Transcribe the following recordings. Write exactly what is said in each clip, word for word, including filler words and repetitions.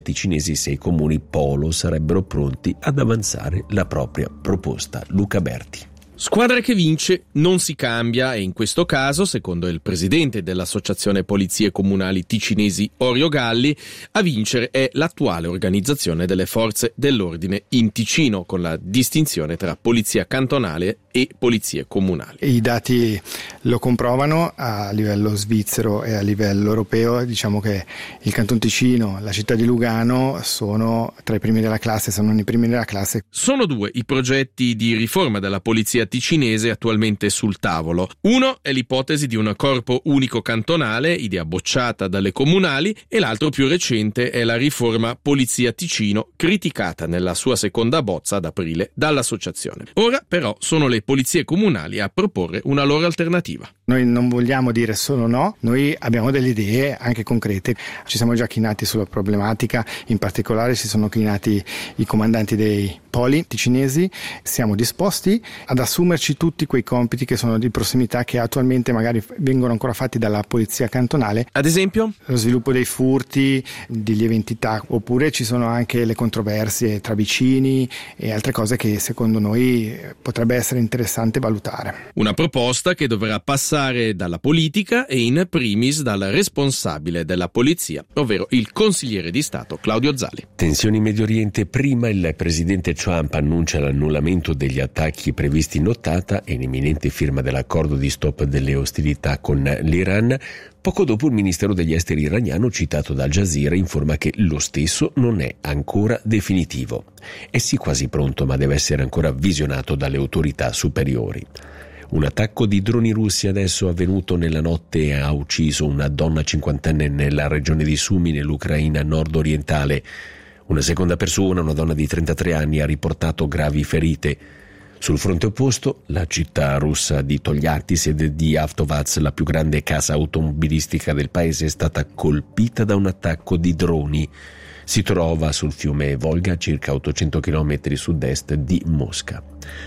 ticinesi sei comuni polo sarebbero pronti ad avanzare la propria proposta. Luca Berti. Squadra che vince non si cambia e in questo caso, secondo il presidente dell'Associazione Polizie Comunali Ticinesi Orio Galli, a vincere è l'attuale organizzazione delle forze dell'ordine in Ticino, con la distinzione tra polizia cantonale e polizie comunali. I dati lo comprovano a livello svizzero e a livello europeo. Diciamo che il Canton Ticino, la città di Lugano sono tra i primi della classe, sono i primi della classe. Sono due i progetti di riforma della polizia ticinese attualmente sul tavolo. Uno è l'ipotesi di un corpo unico cantonale, idea bocciata dalle comunali, e l'altro più recente è la riforma Polizia Ticino, criticata nella sua seconda bozza ad aprile dall'associazione. Ora però sono le polizie comunali a proporre una loro alternativa. Noi non vogliamo dire solo no, noi abbiamo delle idee anche concrete. Ci siamo già chinati sulla problematica, in particolare si sono chinati i comandanti dei poli ticinesi. Siamo disposti ad assumerci tutti quei compiti che sono di prossimità che attualmente magari vengono ancora fatti dalla polizia cantonale. Ad esempio? Lo sviluppo dei furti di lieve entità, oppure ci sono anche le controversie tra vicini e altre cose che secondo noi potrebbe essere interessante valutare. Una proposta che dovrà passare dalla politica e in primis dal responsabile della polizia, ovvero il consigliere di Stato Claudio Zali. Tensioni in Medio Oriente. Prima il presidente Trump annuncia l'annullamento degli attacchi previsti in nottata e l'imminente firma dell'accordo di stop delle ostilità con l'Iran. Poco dopo il ministero degli esteri iraniano, citato da Al Jazeera, informa che lo stesso non è ancora definitivo. È sì quasi pronto, ma deve essere ancora visionato dalle autorità superiori. Un attacco di droni russi adesso avvenuto nella notte ha ucciso una donna cinquantenne nella regione di Sumy, nell'Ucraina nord-orientale. Una seconda persona, una donna di trentatré anni, ha riportato gravi ferite. Sul fronte opposto, la città russa di Togliatti, sede di Avtovaz, la più grande casa automobilistica del paese, è stata colpita da un attacco di droni. Si trova sul fiume Volga, a circa ottocento chilometri sud-est di Mosca.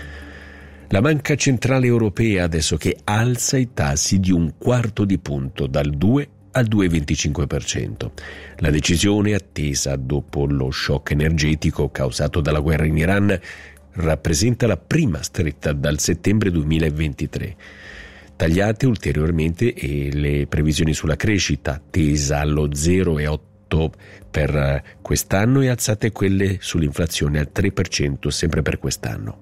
La Banca Centrale Europea adesso che alza i tassi di un quarto di punto, dal due al due virgola venticinque per cento. La decisione, attesa dopo lo shock energetico causato dalla guerra in Iran, rappresenta la prima stretta dal settembre duemilaventitré. Tagliate ulteriormente e le previsioni sulla crescita, tesa allo zero virgola otto per quest'anno, e alzate quelle sull'inflazione al tre per cento sempre per quest'anno.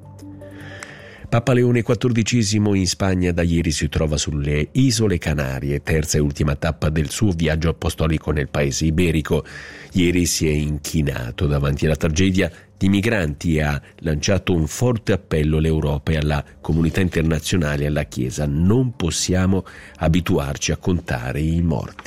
Papa Leone quattordicesimo in Spagna da ieri si trova sulle Isole Canarie, terza e ultima tappa del suo viaggio apostolico nel paese iberico. Ieri si è inchinato davanti alla tragedia di migranti e ha lanciato un forte appello all'Europa e alla comunità internazionale e alla Chiesa: non possiamo abituarci a contare i morti.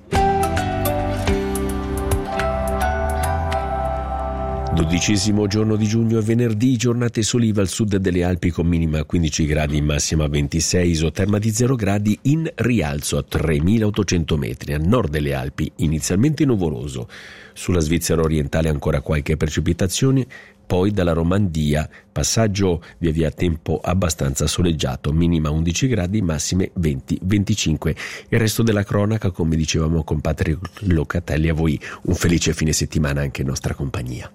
Dodicesimo giorno di giugno è venerdì, giornate solive al sud delle Alpi con minima quindici gradi, massima ventisei, isoterma di zero gradi, in rialzo a tremilaottocento metri. A nord delle Alpi inizialmente nuvoloso, sulla Svizzera orientale ancora qualche precipitazione, poi dalla Romandia passaggio via via a tempo abbastanza soleggiato, minima undici gradi, massime venti venticinque. Il resto della cronaca, come dicevamo con Patrick Locatelli, a voi un felice fine settimana anche in nostra compagnia.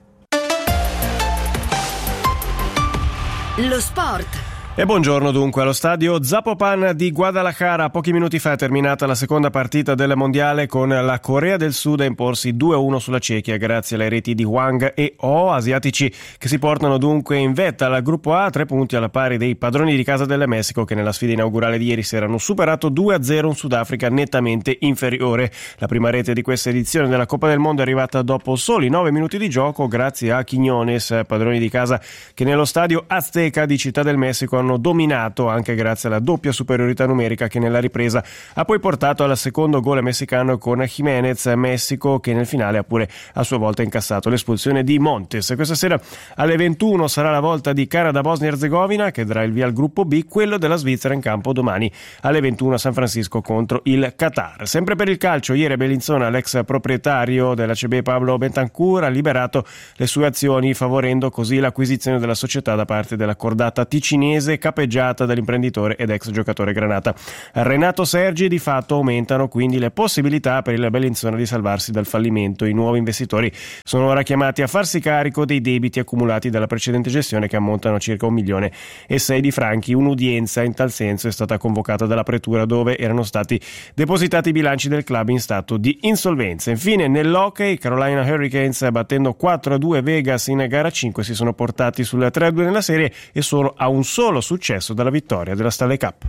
Lo sport. E buongiorno dunque. Allo stadio Zapopan di Guadalajara pochi minuti fa è terminata la seconda partita del mondiale, con la Corea del Sud a imporsi due a uno sulla Cechia grazie alle reti di Hwang e Oh, asiatici che si portano dunque in vetta al gruppo A, tre punti alla pari dei padroni di casa del Messico, che nella sfida inaugurale di ieri sera hanno superato due a zero un Sudafrica nettamente inferiore. La prima rete di questa edizione della Coppa del Mondo è arrivata dopo soli nove minuti di gioco grazie a Quiñones, padroni di casa che nello stadio Azteca di Città del Messico hanno dominato anche grazie alla doppia superiorità numerica che nella ripresa ha poi portato al secondo gol messicano con Jiménez. Messico che nel finale ha pure a sua volta incassato l'espulsione di Montes. Questa sera alle ventuno sarà la volta di Canada-Bosnia-Herzegovina, che darà il via al gruppo B, quello della Svizzera in campo domani alle ventuno a San Francisco contro il Qatar. Sempre per il calcio, ieri a Bellinzona l'ex proprietario dell'A C B Pablo Bentancur ha liberato le sue azioni, favorendo così l'acquisizione della società da parte della cordata ticinese fortemente capeggiata dall'imprenditore ed ex giocatore granata Renato Sergi. Di fatto aumentano quindi le possibilità per il Bellinzona di salvarsi dal fallimento. I nuovi investitori sono ora chiamati a farsi carico dei debiti accumulati dalla precedente gestione, che ammontano a circa un milione e sei di franchi. Un'udienza in tal senso è stata convocata dalla Pretura, dove erano stati depositati i bilanci del club in stato di insolvenza. Infine nell'hockey, Carolina Hurricanes, battendo quattro a due Vegas in gara cinque, si sono portati sul tre a due nella serie e sono a un solo successo dalla vittoria della Stanley Cup.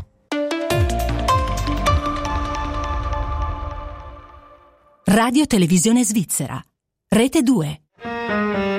Radio Televisione Svizzera, Rete due.